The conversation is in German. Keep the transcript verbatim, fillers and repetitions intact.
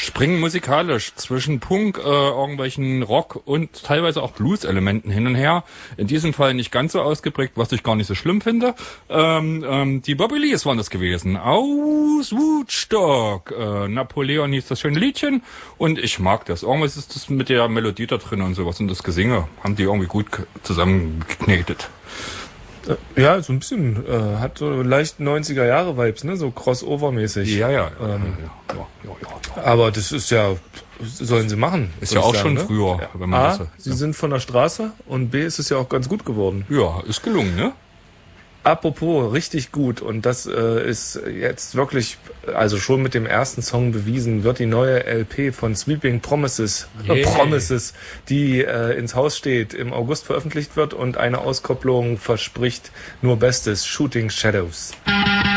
springen musikalisch zwischen Punk, äh, irgendwelchen Rock und teilweise auch Blues-Elementen hin und her. In diesem Fall nicht ganz so ausgeprägt, was ich gar nicht so schlimm finde. Ähm, ähm, die Bobby Lees waren das gewesen. Aus Woodstock. Äh, Napoleon hieß das schöne Liedchen und ich mag das. Irgendwas ist das mit der Melodie da drin und sowas und das Gesinge haben die irgendwie gut zusammengeknetet. Ja, so ein bisschen, äh, hat so leicht neunziger-Jahre-Vibes, ne, so Crossover-mäßig. Ja, ja, ähm, ja, ja, ja, ja. Aber das ist ja, sollen sie machen. Ist ja auch sagen, schon ne? früher, Ja. wenn man A, das so, sie ja. sind von der Straße und B, ist es ja auch ganz gut geworden. Ja, ist gelungen, ne? Apropos, richtig gut und das äh, ist jetzt wirklich, also schon mit dem ersten Song bewiesen, wird die neue L P von Sweeping Promises, Yeah. äh, Promises, die äh, ins Haus steht, im August veröffentlicht wird und eine Auskopplung verspricht nur Bestes, Shooting Shadows.